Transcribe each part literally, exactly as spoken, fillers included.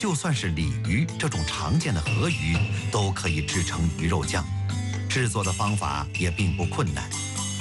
就算是鲤鱼这种常见的河鱼，都可以制成鱼肉酱。制作的方法也并不困难。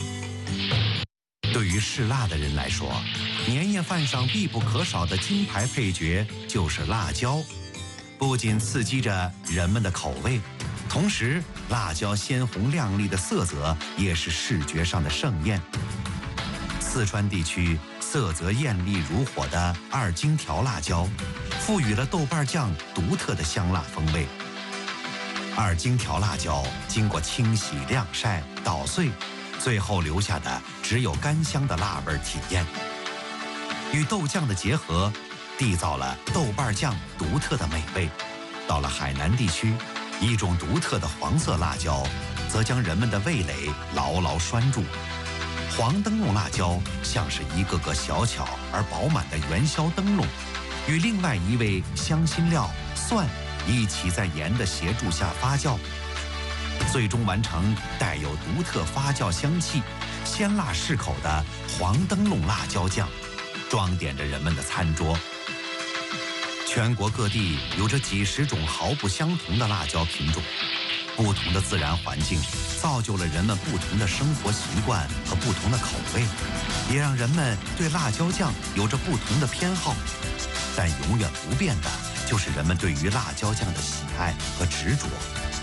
对于嗜辣的人来说，年夜饭上必不可少的金牌配角就是辣椒，不仅刺激着人们的口味，同时辣椒鲜红亮丽的色泽也是视觉上的盛宴。四川地区色泽艳丽如火的二荆条辣椒，赋予了豆瓣酱独特的香辣风味。二荆条辣椒经过清洗、晾晒、捣碎，最后留下的只有甘香的辣味体验。与豆酱的结合，缔造了豆瓣酱独特的美味。到了海南地区，一种独特的黄色辣椒，则将人们的味蕾牢牢拴住。黄灯笼辣椒像是一个个小巧而饱满的元宵灯笼，与另外一味香辛料蒜一起在盐的协助下发酵，最终完成带有独特发酵香气、鲜辣适口的黄灯笼辣椒酱，装点着人们的餐桌。全国各地有着几十种毫不相同的辣椒品种，不同的自然环境造就了人们不同的生活习惯和不同的口味，也让人们对辣椒酱有着不同的偏好。但永远不变的就是人们对于辣椒酱的喜爱和执着。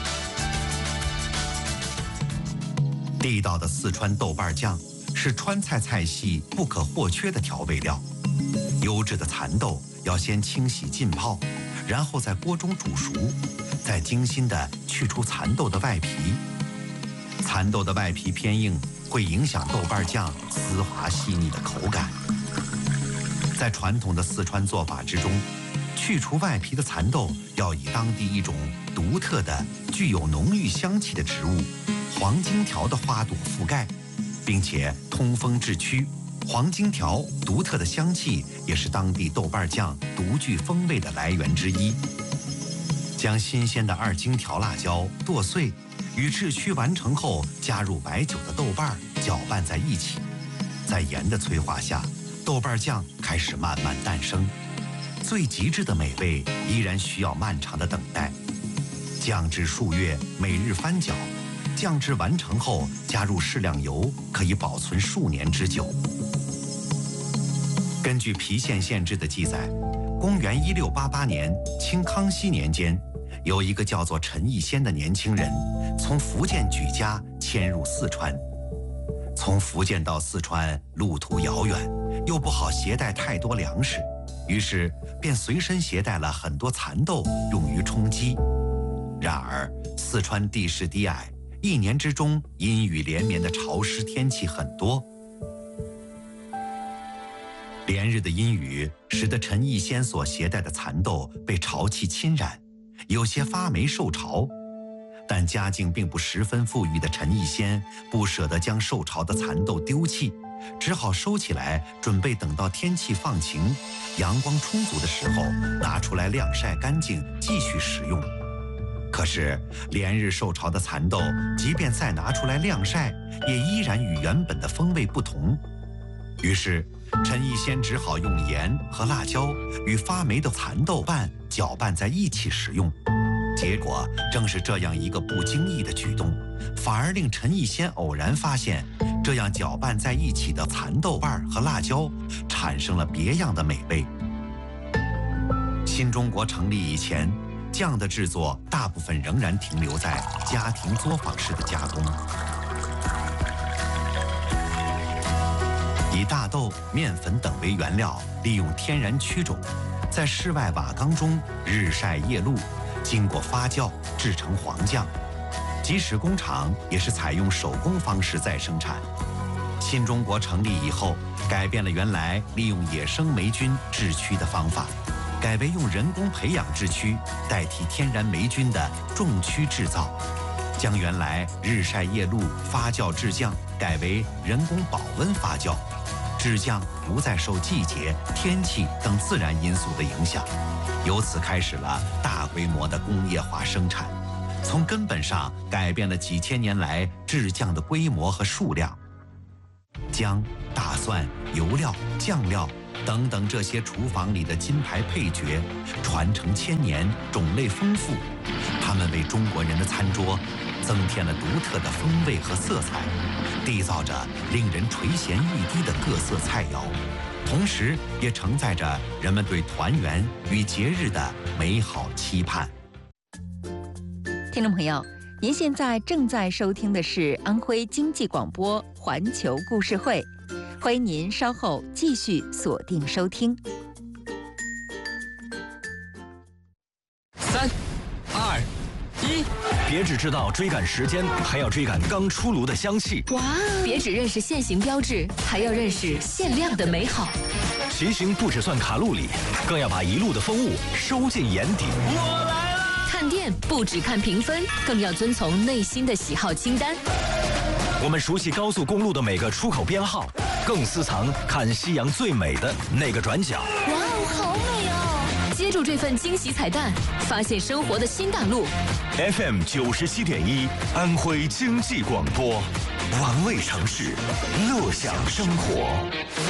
地道的四川豆瓣酱是川菜菜系不可或缺的调味料。优质的蚕豆要先清洗浸泡，然后在锅中煮熟，再精心地去除蚕豆的外皮。蚕豆的外皮偏硬，会影响豆瓣酱丝滑细腻的口感。在传统的四川做法之中，去除外皮的蚕豆要以当地一种独特的、具有浓郁香气的植物黄荆条的花朵覆盖，并且通风治蛆。黄荆条独特的香气也是当地豆瓣酱独具风味的来源之一。将新鲜的二荆条辣椒剁碎，与治蛆完成后加入白酒的豆瓣搅拌在一起，在盐的催化下，豆瓣酱开始慢慢诞生。最极致的美味依然需要漫长的等待。酱制数月，每日翻搅，酱制完成后加入适量油，可以保存数年之久。根据郫县县志的记载，公元一六八八年，清康熙年间，有一个叫做陈逸仙的年轻人，从福建举家迁入四川。从福建到四川路途遥远，又不好携带太多粮食，于是便随身携带了很多蚕豆，用于充饥。然而，四川地势低矮，一年之中阴雨连绵的潮湿天气很多。连日的阴雨使得陈逸仙所携带的蚕豆被潮气侵染，有些发霉受潮。但家境并不十分富裕的陈逸仙不舍得将受潮的蚕豆丢弃，只好收起来，准备等到天气放晴、阳光充足的时候拿出来晾晒干净，继续食用。可是连日受潮的蚕豆，即便再拿出来晾晒，也依然与原本的风味不同。于是陈逸仙只好用盐和辣椒与发霉的蚕豆瓣搅拌在一起食用。结果正是这样一个不经意的举动，反而令陈逸仙偶然发现，这样搅拌在一起的蚕豆瓣和辣椒产生了别样的美味。新中国成立以前，酱的制作大部分仍然停留在家庭作坊式的加工，以大豆、面粉等为原料，利用天然蛆种，在室外瓦缸中日晒夜露，经过发酵制成黄酱。即使工厂也是采用手工方式再生产。新中国成立以后，改变了原来利用野生霉菌治蛆的方法，改为用人工培养制蛆代替天然霉菌的种蛆制造，将原来日晒夜露发酵制酱改为人工保温发酵，制酱不再受季节、天气等自然因素的影响，由此开始了大规模的工业化生产，从根本上改变了几千年来制酱的规模和数量。姜、大蒜、油料、酱料等等这些厨房里的金牌配角，传承千年，种类丰富，他们为中国人的餐桌增添了独特的风味和色彩，缔造着令人垂涎欲滴的各色菜肴，同时也承载着人们对团圆与节日的美好期盼。 听众朋友，您现在正在收听的是安徽经济广播环球故事会，欢迎您稍后继续锁定收听。 三、二、一，别只知道追赶时间，还要追赶刚出炉的香气。 哇！别只认识现行标志，还要认识限量的美好。 骑行不只算卡路里，更要把一路的风物收进眼底。我来了！ 看店不只看评分，更要遵从内心的喜好清单。 我们熟悉高速公路的每个出口编号，更私藏看夕阳最美的那个转角。 哇哦，好美哦！接住这份惊喜彩蛋，发现生活的新大陆。 F M 九十七点一，安徽经济广播，玩味城市，乐享生活。